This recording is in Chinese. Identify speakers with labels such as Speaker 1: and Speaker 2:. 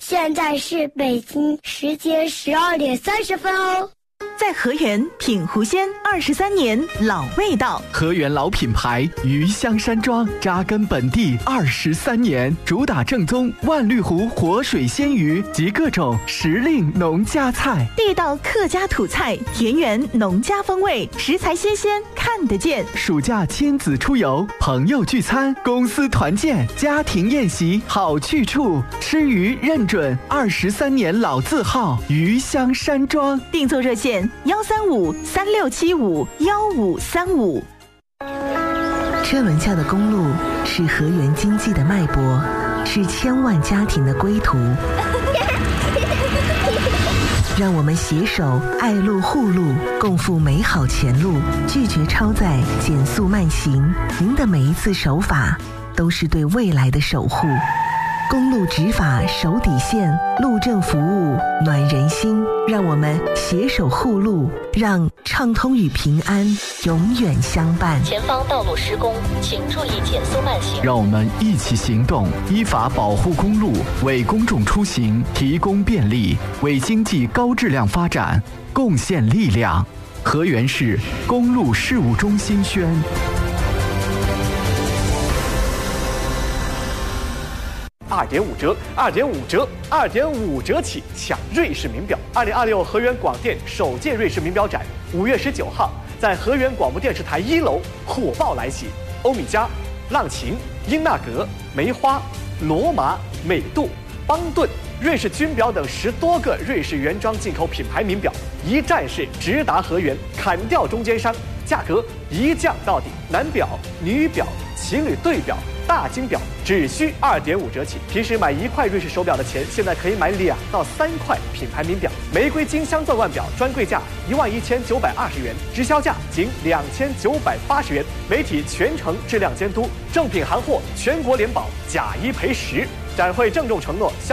Speaker 1: 现在是北京时间12:30哦。
Speaker 2: 在河源品湖鲜23年老味道，
Speaker 3: 河源老品牌鱼香山庄扎根本地23年，主打正宗万绿湖活水鲜鱼及各种时令农家菜，
Speaker 2: 地道客家土菜，田园农家风味，食材新鲜看得见。
Speaker 3: 暑假亲子出游，朋友聚餐，公司团建，家庭宴席好去处，吃鱼认准23年老字号鱼香山庄。
Speaker 2: 订座热线135-3675-1535。
Speaker 4: 车轮下的公路是河源经济的脉搏，是千万家庭的归途。让我们携手爱路护路，共赴美好前路，拒绝超载，减速慢行。您的每一次守法，都是对未来的守护。公路执法守底线，路政服务暖人心。让我们携手护路，让畅通与平安永远相伴。
Speaker 5: 前方道路施工，请注意减速慢行。
Speaker 3: 让我们一起行动，依法保护公路，为公众出行提供便利，为经济高质量发展贡献力量。河源市公路事务中心宣。
Speaker 6: 2.5折，2.5折，2.5折起抢瑞士名表。2026河源广电首届瑞士名表展5月19号在河源广播电视台1楼火爆来袭，欧米茄、浪琴、英纳格、梅花、罗马、美度、邦顿、瑞士军表等10多个瑞士原装进口品牌名表，一站式直达河源，砍掉中间商，价格一降到底。男表、女表、情侣对表、大金表只需2.5折起。平时买1块瑞士手表的钱，现在可以买2到3块品牌名表。玫瑰金镶钻腕表专柜价11920元，直销价仅2980元。媒体全程质量监督，正品行货全国联保，假1赔10。展会郑重承诺。